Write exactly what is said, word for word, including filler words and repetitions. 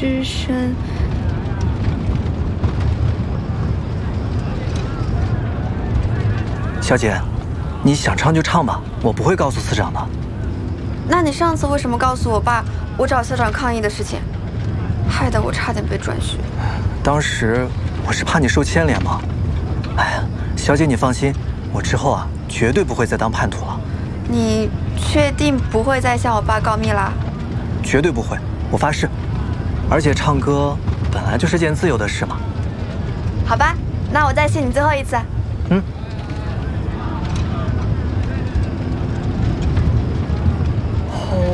之声。 小姐，你想唱就唱吧，我不会告诉司长的。 那你上次为什么告诉我爸我找校长抗议的事情，害得我差点被转学？ 当时我是怕你受牵连嘛。哎呀，小姐你放心，我之后啊绝对不会再当叛徒了。 你确定不会再向我爸告密啦？ 绝对不会，我发誓。而且唱歌本来就是件自由的事嘛。 好吧，那我再信你最后一次。 嗯。